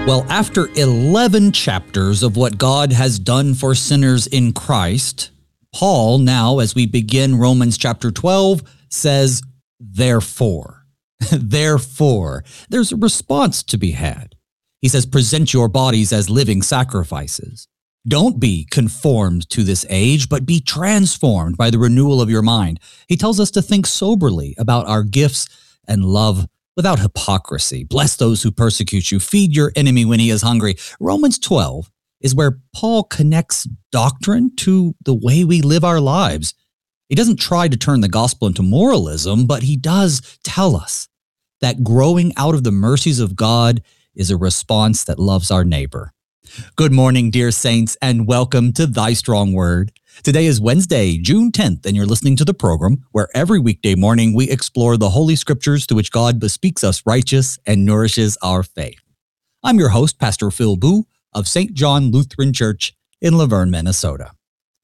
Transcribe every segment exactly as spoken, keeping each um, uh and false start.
Well, after eleven chapters of what God has done for sinners in Christ, Paul now, as we begin Romans chapter twelve, says, therefore, therefore, there's a response to be had. He says, present your bodies as living sacrifices. Don't be conformed to this age, but be transformed by the renewal of your mind. He tells us to think soberly about our gifts and love without hypocrisy. Bless those who persecute you. Feed your enemy when he is hungry. Romans twelve is where Paul connects doctrine to the way we live our lives. He doesn't try to turn the gospel into moralism, but he does tell us that growing out of the mercies of God is a response that loves our neighbor. Good morning, dear saints, and welcome to Thy Strong Word. Today is Wednesday, June tenth, and you're listening to the program where every weekday morning we explore the Holy Scriptures through which God bespeaks us righteous and nourishes our faith. I'm your host, Pastor Phil Boo of Saint John Lutheran Church in Laverne, Minnesota.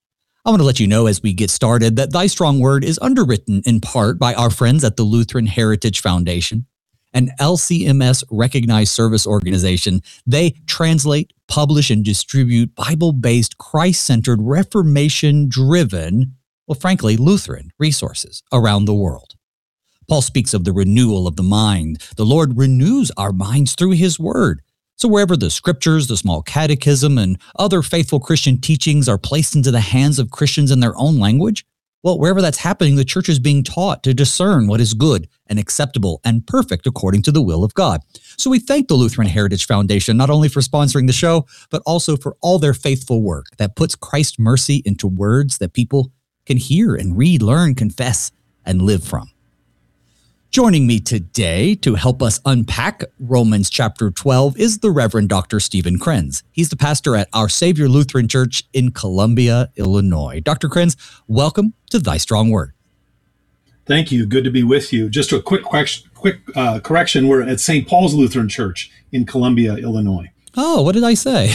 I want to let you know as we get started that Thy Strong Word is underwritten in part by our friends at the Lutheran Heritage Foundation, an L C M S-recognized service organization. They translate, publish, and distribute Bible-based, Christ-centered, Reformation-driven, well, frankly, Lutheran resources around the world. Paul speaks of the renewal of the mind. The Lord renews our minds through His Word. So wherever the Scriptures, the Small Catechism, and other faithful Christian teachings are placed into the hands of Christians in their own language, well, wherever that's happening, the church is being taught to discern what is good and acceptable and perfect according to the will of God. So we thank the Lutheran Heritage Foundation not only for sponsoring the show, but also for all their faithful work that puts Christ's mercy into words that people can hear and read, learn, confess, and live from. Joining me today to help us unpack Romans chapter twelve is the Reverend Doctor Stephen Krenz. He's the pastor at Our Savior Lutheran Church in Columbia, Illinois. Doctor Krenz, welcome to Thy Strong Word. Thank you. Good to be with you. Just a quick quick uh, correction. We're at Saint Paul's Lutheran Church in Columbia, Illinois. Oh, what did I say?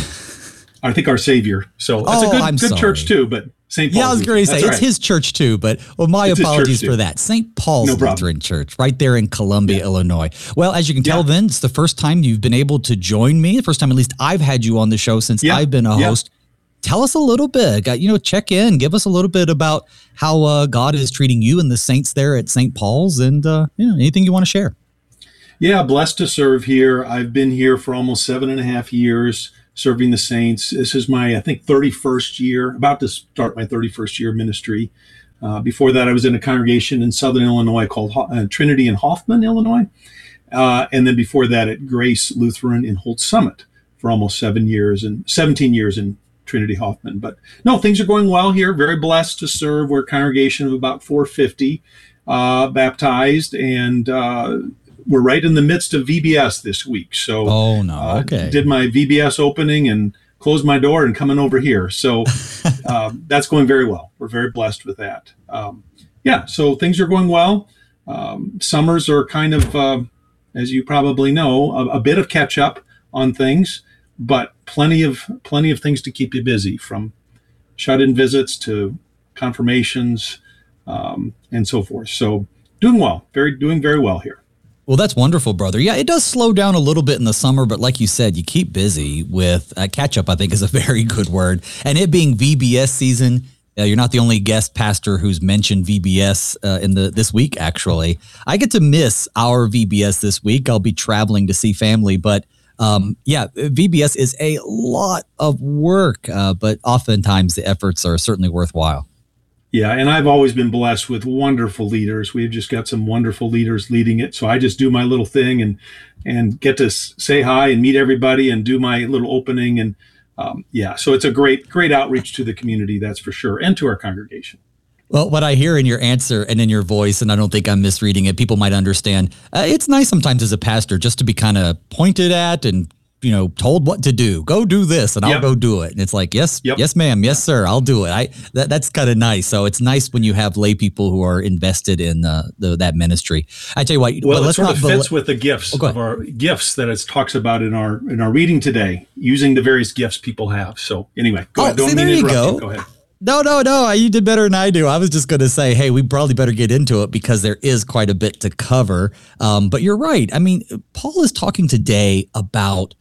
I think Our Savior. So that's oh, a good, I'm good sorry. church too, but Saint Paul's. Yeah, I was going to say, it's right. his church too, but well, my it's apologies for that. Saint Paul's no Lutheran Church, right there in Columbia, yeah. Illinois. Well, as you can tell yeah. then, it's the first time you've been able to join me, the first time at least I've had you on the show since yeah. I've been a yeah. host. Tell us a little bit, you know, check in, give us a little bit about how uh, God is treating you and the saints there at Saint Paul's and, uh, you know, anything you want to share. Yeah, blessed to serve here. I've been here for almost seven and a half years serving the saints. This is my, I think, thirty-first year, about to start my thirty-first year of ministry. Uh, before that, I was in a congregation in Southern Illinois called Ho- uh, Trinity in Hoffman, Illinois. Uh, and then before that at Grace Lutheran in Holt Summit for almost seven years and seventeen years in Trinity Hoffman. But no, things are going well here. Very blessed to serve. We're a congregation of about four hundred fifty uh, baptized, and uh, we're right in the midst of V B S this week. So oh no, okay. Uh, did my V B S opening and closed my door and coming over here. So um, that's going very well. We're very blessed with that. Um, yeah, so things are going well. Um, summers are kind of, uh, as you probably know, a, a bit of catch up on things, but plenty of plenty of things to keep you busy, from shut-in visits to confirmations um, and so forth. So doing well, very doing very well here. Well, that's wonderful, brother. Yeah, it does slow down a little bit in the summer, but like you said, you keep busy with uh, catch up, I think is a very good word. And it being V B S season, uh, you're not the only guest pastor who's mentioned V B S uh, in the this week, actually. I get to miss our V B S this week. I'll be traveling to see family, but um, yeah, V B S is a lot of work, uh, but oftentimes the efforts are certainly worthwhile. Yeah, and I've always been blessed with wonderful leaders. We've just got some wonderful leaders leading it. So I just do my little thing and and get to say hi and meet everybody and do my little opening. And um, yeah, so it's a great, great outreach to the community, that's for sure, and to our congregation. Well, what I hear in your answer and in your voice, and I don't think I'm misreading it, people might understand, uh, it's nice sometimes as a pastor just to be kind of pointed at and, you know, told what to do. Go do this and I'll yep. go do it. And it's like, yes, yep. yes, ma'am. Yes, sir. I'll do it. I that, That's kind of nice. So it's nice when you have lay people who are invested in uh, the, that ministry. I tell you what. Well, well it let's sort not of fits with the gifts oh, of our gifts that it talks about in our in our reading today, using the various gifts people have. So anyway, go oh, ahead. Don't see, mean there to you interrupt go. you. Go ahead. No, no, no. You did better than I do. I was just going to say, hey, we probably better get into it because there is quite a bit to cover. Um, but you're right. I mean, Paul is talking today about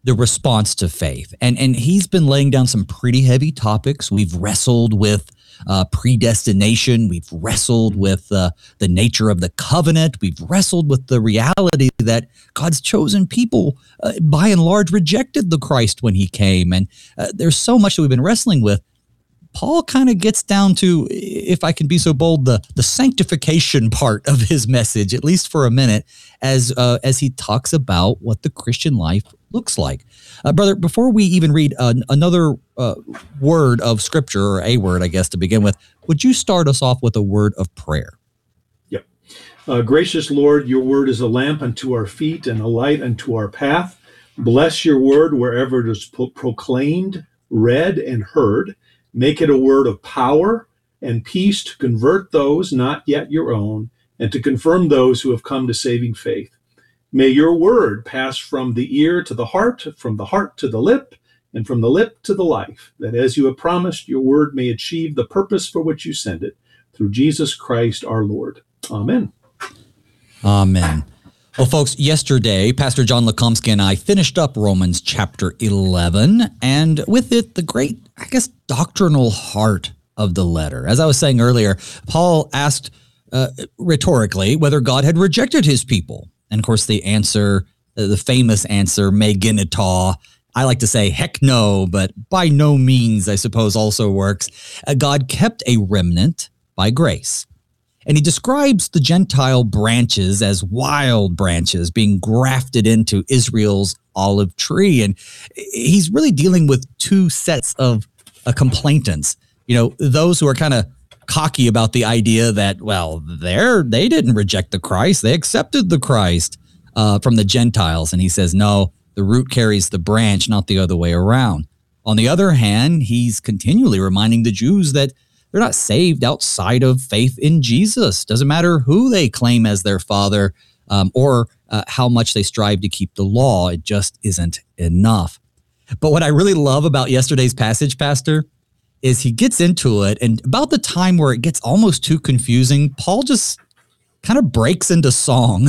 the response to faith. And and he's been laying down some pretty heavy topics. We've wrestled with uh, predestination. We've wrestled with uh, the nature of the covenant. We've wrestled with the reality that God's chosen people, uh, by and large, rejected the Christ when he came. And uh, there's so much that we've been wrestling with. Paul kind of gets down to, if I can be so bold, the the sanctification part of his message, at least for a minute, as uh, as he talks about what the Christian life looks like. Uh, brother, before we even read uh, another uh, word of Scripture, or a word, I guess, to begin with, would you start us off with a word of prayer? Yep. Uh, gracious Lord, your word is a lamp unto our feet and a light unto our path. Bless your word wherever it is pro- proclaimed, read, and heard. Make it a word of power and peace to convert those not yet your own, and to confirm those who have come to saving faith. May your word pass from the ear to the heart, from the heart to the lip, and from the lip to the life, that as you have promised, your word may achieve the purpose for which you send it, through Jesus Christ our Lord. Amen. Amen. Well, folks, yesterday, Pastor John Lukomsky and I finished up Romans chapter eleven, and with it, the great, I guess, doctrinal heart of the letter. As I was saying earlier, Paul asked uh, rhetorically whether God had rejected his people. And of course, the answer, uh, the famous answer, me genita, I like to say, heck no, but by no means, I suppose, also works. Uh, God kept a remnant by grace. And he describes the Gentile branches as wild branches being grafted into Israel's olive tree. And he's really dealing with two sets of uh, complainants. You know, those who are kind of cocky about the idea that, well, they're, they didn't reject the Christ. They accepted the Christ uh, from the Gentiles. And he says, no, the root carries the branch, not the other way around. On the other hand, he's continually reminding the Jews that they're not saved outside of faith in Jesus. Doesn't matter who they claim as their father um, or uh, how much they strive to keep the law. It just isn't enough. But what I really love about yesterday's passage, Pastor, is he gets into it, and about the time where it gets almost too confusing, Paul just kind of breaks into song.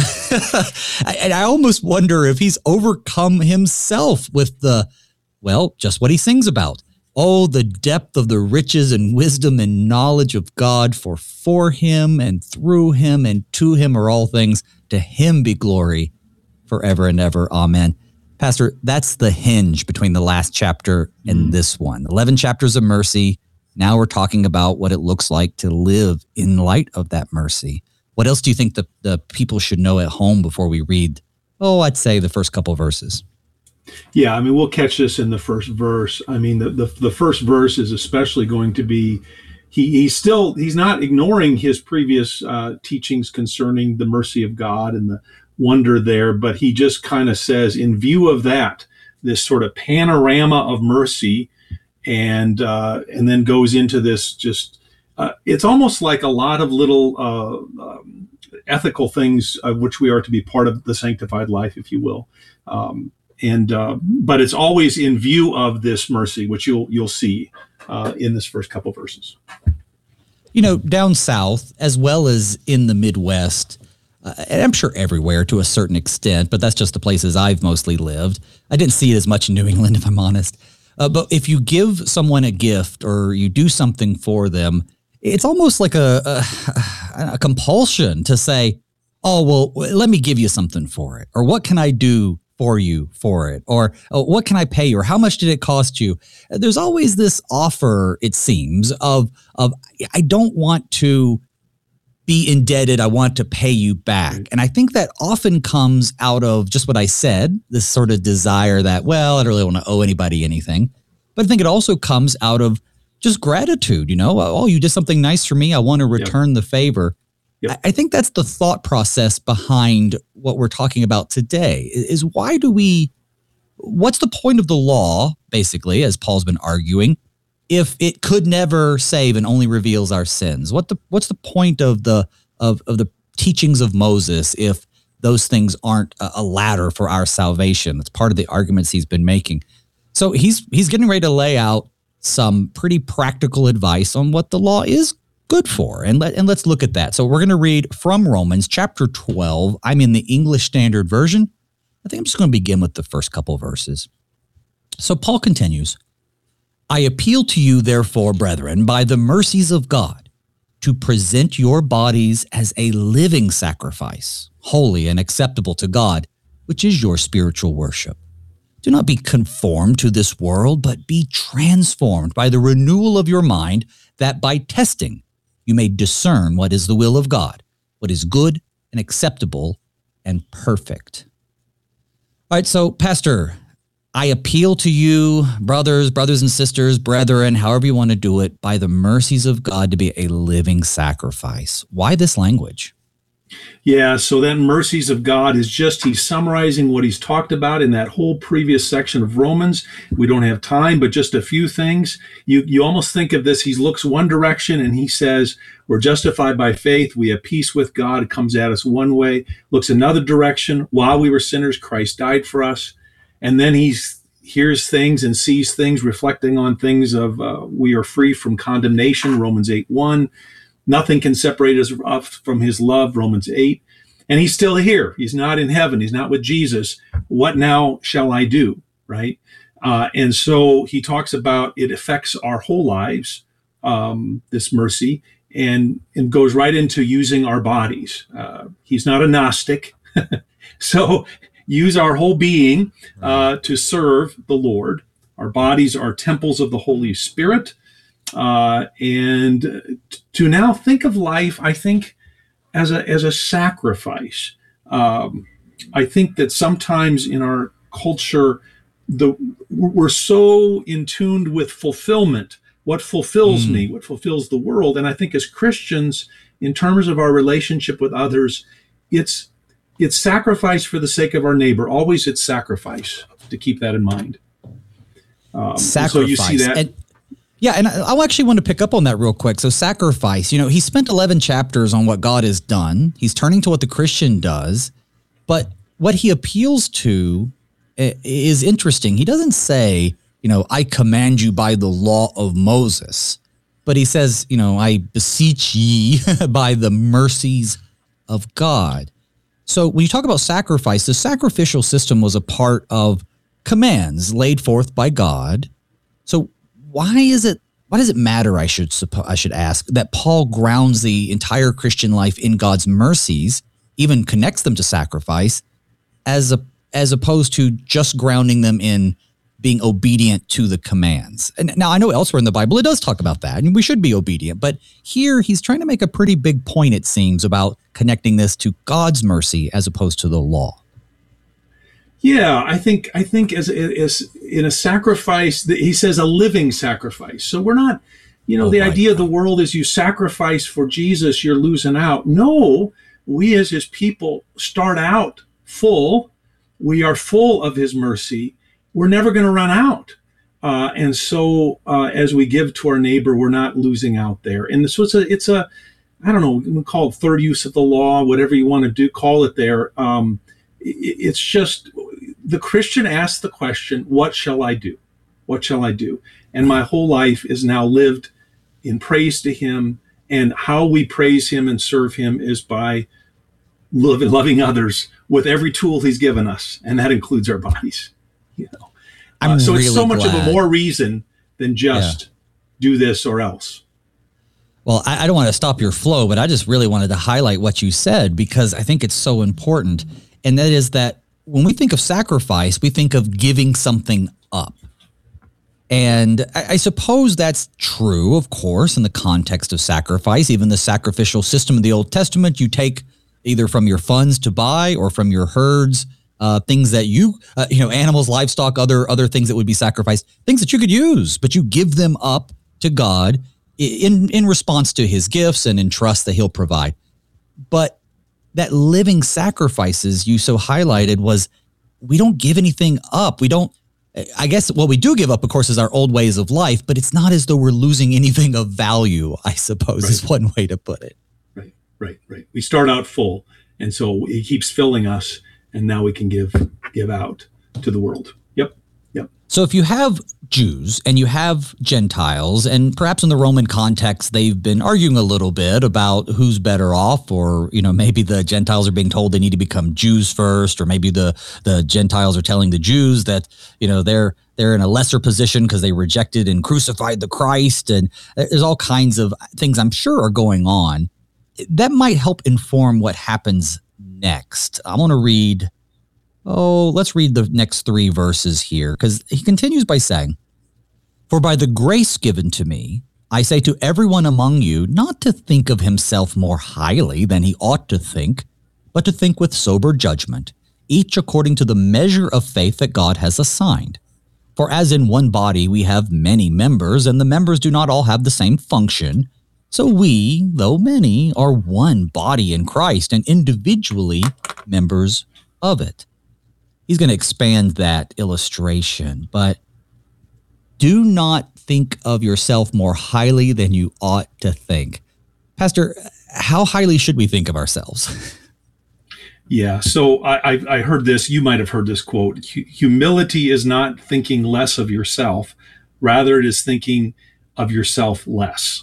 And I almost wonder if he's overcome himself with the, well, just what he sings about. Oh, the depth of the riches and wisdom and knowledge of God, for for him and through him and to him are all things. To him be glory forever and ever. Amen. Pastor, that's the hinge between the last chapter and this one. eleven chapters of mercy. Now we're talking about what it looks like to live in light of that mercy. What else do you think the, the people should know at home before we read, oh, I'd say the first couple verses? Yeah, I mean, we'll catch this in the first verse. I mean, the, the, the first verse is especially going to be, he he's still, he's not ignoring his previous uh, teachings concerning the mercy of God and the wonder there, but he just kind of says, in view of that, this sort of panorama of mercy, and uh, and then goes into this just, uh, it's almost like a lot of little uh, um, ethical things of which we are to be part of the sanctified life, if you will. Um, And uh, but it's always in view of this mercy, which you'll you'll see uh, in this first couple verses. You know, down south as well as in the Midwest, uh, and I'm sure everywhere to a certain extent, but that's just the places I've mostly lived. I didn't see it as much in New England, if I'm honest. Uh, but if you give someone a gift or you do something for them, it's almost like a, a, a compulsion to say, "Oh, well, let me give you something for it," or "What can I do for you for it?" Or oh, "What can I pay you?" Or "How much did it cost you?" There's always this offer, it seems, of of I don't want to be indebted. I want to pay you back. And I think that often comes out of just what I said, this sort of desire that, well, I don't really want to owe anybody anything. But I think it also comes out of just gratitude, you know, oh, you did something nice for me. I want to return yeah. the favor. Yep. I think that's the thought process behind what we're talking about today is why do we, what's the point of the law, basically, as Paul's been arguing, if it could never save and only reveals our sins? What the what's the point of the of, of the teachings of Moses if those things aren't a, a ladder for our salvation? That's part of the arguments he's been making. So he's he's getting ready to lay out some pretty practical advice on what the law is good for. And let and let's look at that. So we're going to read from Romans chapter twelve. I'm in the English Standard Version. I think I'm just going to begin with the first couple verses. So Paul continues, I appeal to you, therefore, brethren, by the mercies of God, to present your bodies as a living sacrifice, holy and acceptable to God, which is your spiritual worship. Do not be conformed to this world, but be transformed by the renewal of your mind, that by testing you may discern what is the will of God, what is good and acceptable and perfect. All right, so Pastor, I appeal to you, brothers, brothers and sisters, brethren, however you want to do it, by the mercies of God to be a living sacrifice. Why this language? Yeah, so that mercies of God is just, he's summarizing what he's talked about in that whole previous section of Romans. We don't have time, but just a few things. You you almost think of this, he looks one direction and he says, we're justified by faith, we have peace with God, it comes at us one way. Looks another direction, while we were sinners, Christ died for us. And then he hears things and sees things, reflecting on things of uh, we are free from condemnation, Romans eight one. Nothing can separate us from his love, Romans eight. And he's still here. He's not in heaven. He's not with Jesus. What now shall I do, right? Uh, and so he talks about it affects our whole lives, um, this mercy, and, and goes right into using our bodies. Uh, he's not a Gnostic. So use our whole being uh, to serve the Lord. Our bodies are temples of the Holy Spirit. Uh, and to now think of life, I think, as a as a sacrifice. Um, I think that sometimes in our culture, the we're so in tune with fulfillment, what fulfills mm. me, what fulfills the world. And I think as Christians, in terms of our relationship with others, it's it's sacrifice for the sake of our neighbor. Always it's sacrifice, to keep that in mind. Um, sacrifice. So you see that. And- Yeah, and I actually want to pick up on that real quick. So sacrifice, you know, he spent eleven chapters on what God has done. He's turning to what the Christian does. But what he appeals to is interesting. He doesn't say, you know, I command you by the law of Moses. But he says, you know, I beseech ye by the mercies of God. So when you talk about sacrifice, the sacrificial system was a part of commands laid forth by God. So Why is it? Why does it matter? I should suppo- I should ask that Paul grounds the entire Christian life in God's mercies, even connects them to sacrifice, as a as opposed to just grounding them in being obedient to the commands. And now I know elsewhere in the Bible it does talk about that, and we should be obedient. But here he's trying to make a pretty big point, it seems, about connecting this to God's mercy as opposed to the law. Yeah, I think I think as, as in a sacrifice, he says a living sacrifice. So we're not, you know, oh, the idea God. of the world is you sacrifice for Jesus, you're losing out. No, we as his people start out full. We are full of his mercy. We're never going to run out. Uh, and so uh, as we give to our neighbor, we're not losing out there. And so it's a, it's a I don't know, we call it third use of the law, whatever you want to do, call it there. Um, it, it's just... The Christian asks the question, what shall I do? What shall I do? And my whole life is now lived in praise to him. And how we praise him and serve him is by love, loving others with every tool he's given us. And that includes our bodies. You know, uh, so really it's so much glad. of a more reason than just yeah. do this or else. Well, I, I don't want to stop your flow, but I just really wanted to highlight what you said, because I think it's so important. And that is that when we think of sacrifice, we think of giving something up. And I, I suppose that's true, of course, in the context of sacrifice. Even the sacrificial system of the Old Testament, you take either from your funds to buy or from your herds, uh, things that you, uh, you know, animals, livestock, other other things that would be sacrificed, things that you could use, but you give them up to God in, in response to his gifts and in trust that he'll provide. But that living sacrifices you so highlighted was, we don't give anything up. We don't, I guess what we do give up, of course, is our old ways of life, but it's not as though we're losing anything of value, I suppose, right. is one way to put it. Right, right, right. We start out full, and so he keeps filling us, and now we can give give out to the world. Yep, Yep. So if you have Jews and you have Gentiles, and perhaps in the Roman context, they've been arguing a little bit about who's better off, or, you know, maybe the Gentiles are being told they need to become Jews first, or maybe the, the Gentiles are telling the Jews that, you know, they're, they're in a lesser position because they rejected and crucified the Christ. And there's all kinds of things I'm sure are going on that might help inform what happens next. I want to read Oh, let's read the next three verses here, because he continues by saying, "For by the grace given to me, I say to everyone among you not to think of himself more highly than he ought to think, but to think with sober judgment, each according to the measure of faith that God has assigned. For as in one body we have many members, and the members do not all have the same function, so we, though many, are one body in Christ, and individually members of it." He's going to expand that illustration, but do not think of yourself more highly than you ought to think. Pastor, how highly should we think of ourselves? Yeah, so I, I, I heard this, you might have heard this quote, humility is not thinking less of yourself, rather it is thinking of yourself less.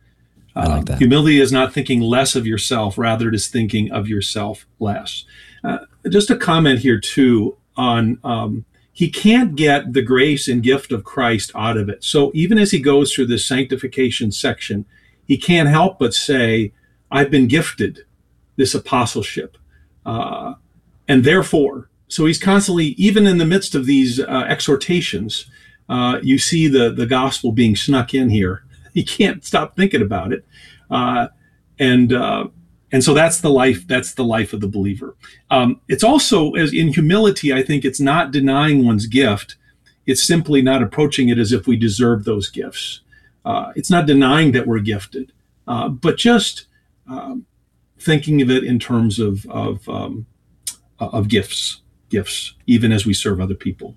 I like that. Uh, humility is not thinking less of yourself, rather it is thinking of yourself less. Uh, just a comment here too on um, he can't get the grace and gift of Christ out of it. So even as he goes through this sanctification section, he can't help but say, I've been gifted this apostleship. Uh, and therefore, so he's constantly, even in the midst of these uh, exhortations, uh, you see the, the gospel being snuck in here. He can't stop thinking about it. Uh, and uh, And so that's the life, that's the life of the believer. Um, it's also, as in humility, I think it's not denying one's gift. It's simply not approaching it as if we deserve those gifts. Uh, it's not denying that we're gifted, uh, but just um, thinking of it in terms of, of, um, of gifts, gifts, even as we serve other people.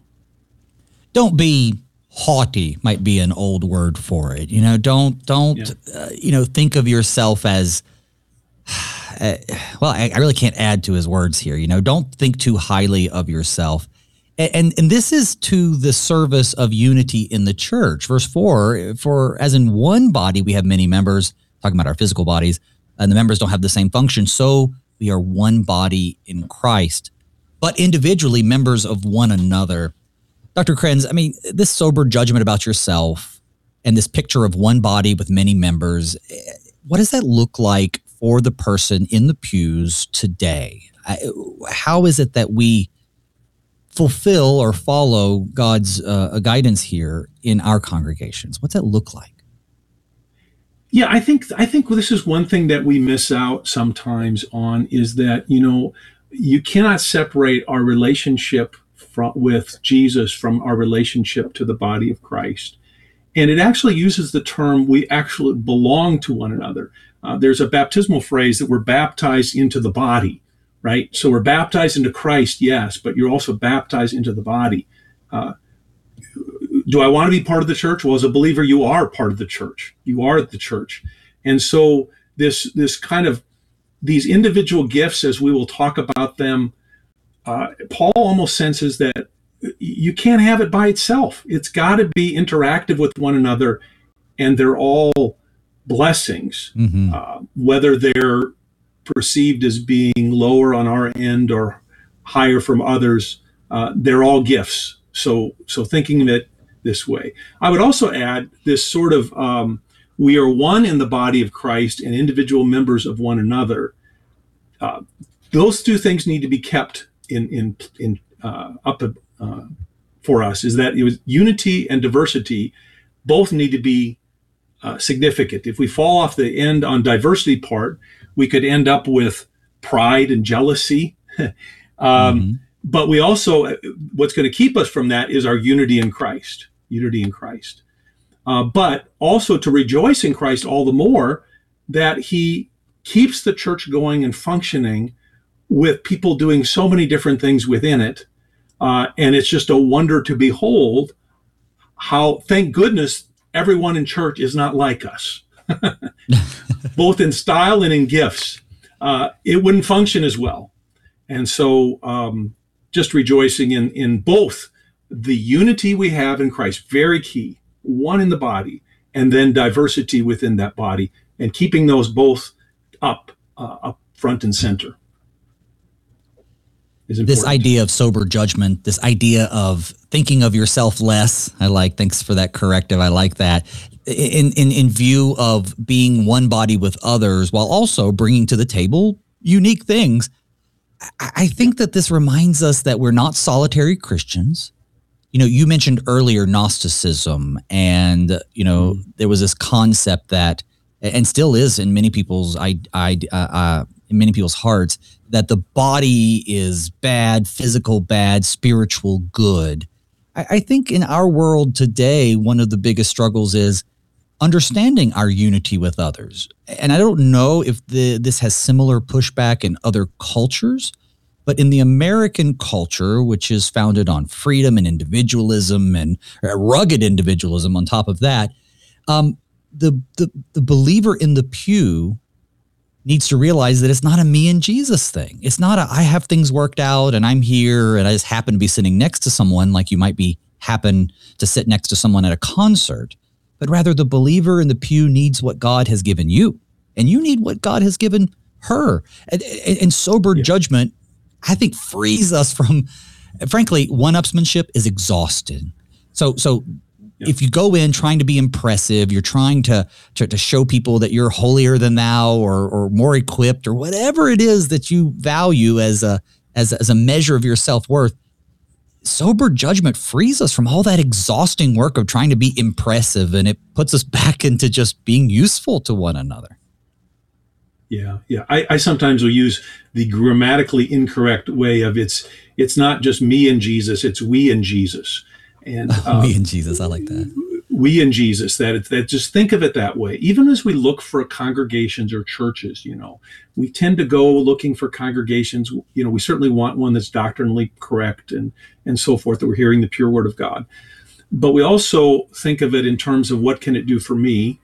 Don't be haughty, might be an old word for it. You know, don't, don't, yeah. uh, you know, think of yourself as, Uh, well, I, I really can't add to his words here. You know, don't think too highly of yourself. And, and and this is to the service of unity in the church. Verse four, for as in one body we have many members, talking about our physical bodies, and the members don't have the same function, so we are one body in Christ, but individually members of one another. Doctor Krenz, I mean, this sober judgment about yourself and this picture of one body with many members, what does that look like for the person in the pews today? I, how is it that we fulfill or follow God's uh, guidance here in our congregations? What's that look like? Yeah, I think I think this is one thing that we miss out sometimes on, is that, you know, you cannot separate our relationship from, with Jesus from our relationship to the body of Christ. And it actually uses the term, we actually belong to one another. Uh, there's a baptismal phrase that we're baptized into the body, right? So we're baptized into Christ, yes, but you're also baptized into the body. Uh, do I want to be part of the church? Well, as a believer, you are part of the church. You are the church. And so this, this kind of, these individual gifts, as we will talk about them, uh, Paul almost senses that you can't have it by itself. It's got to be interactive with one another, and they're all blessings, mm-hmm. uh, whether they're perceived as being lower on our end or higher from others. Uh, they're all gifts. So, so thinking of it this way. I would also add this sort of um, we are one in the body of Christ and individual members of one another. Uh, those two things need to be kept in in in uh, up uh, for us. Is that it was unity and diversity both need to be uh, significant. If we fall off the end on diversity part, we could end up with pride and jealousy. um, mm-hmm. But we also, what's going to keep us from that is our unity in Christ, unity in Christ. Uh, but also to rejoice in Christ all the more that he keeps the church going and functioning with people doing so many different things within it. Uh, and it's just a wonder to behold how, thank goodness, everyone in church is not like us, both in style and in gifts. Uh, it wouldn't function as well. And so um, just rejoicing in, in both the unity we have in Christ, very key, one in the body, and then diversity within that body, and keeping those both up, uh, up front and center. This idea of sober judgment, this idea of thinking of yourself less, I like, thanks for that corrective, I like that, in, in, in view of being one body with others while also bringing to the table unique things. I, I think that this reminds us that we're not solitary Christians. You know, you mentioned earlier Gnosticism, and, you know, mm-hmm. there was this concept that, and still is in many people's, I, I, uh, uh, in many people's hearts, that the body is bad, physical bad, spiritual good. I, I think in our world today, one of the biggest struggles is understanding our unity with others. And I don't know if the, this has similar pushback in other cultures, but in the American culture, which is founded on freedom and individualism and rugged individualism on top of that, um, the, the, the believer in the pew needs to realize that it's not a me and Jesus thing. It's not a, I have things worked out and I'm here and I just happen to be sitting next to someone like you might be happen to sit next to someone at a concert, but rather the believer in the pew needs what God has given you, and you need what God has given her. And, and, and sober yeah. judgment, I think, frees us from, frankly, one-upsmanship is exhausting. So, so yeah. if you go in trying to be impressive, you're trying to, to to show people that you're holier than thou, or or more equipped, or whatever it is that you value as a as as a measure of your self-worth. Sober judgment frees us from all that exhausting work of trying to be impressive, and it puts us back into just being useful to one another. Yeah, yeah. I, I sometimes will use the grammatically incorrect way of it's it's not just me and Jesus, it's we and Jesus. And uh, we and Jesus, I like that. We and Jesus, that it's that just think of it that way. Even as we look for congregations or churches, you know, we tend to go looking for congregations. You know, we certainly want one that's doctrinally correct and and so forth, that we're hearing the pure word of God. But we also think of it in terms of what can it do for me,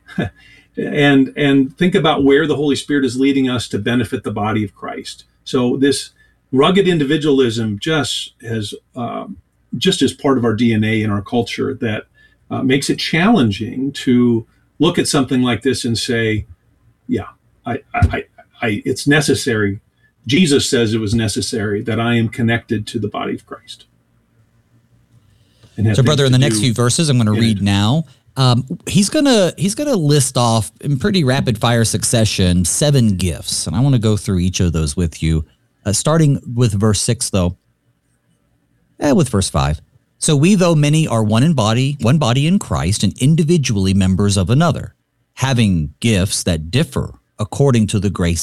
and and think about where the Holy Spirit is leading us to benefit the body of Christ. So this rugged individualism just has um, just as part of our D N A in our culture that uh, makes it challenging to look at something like this and say, yeah, I, I, I, it's necessary. Jesus says it was necessary that I am connected to the body of Christ. So, brother, in the next few verses, I'm going to read now. Um, he's gonna he's gonna list off in pretty rapid fire succession seven gifts, and I want to go through each of those with you. Uh, starting with verse six, though. Eh, with verse five. So we, though many, are one in body, one body in Christ, and individually members of another, having gifts that differ according to the grace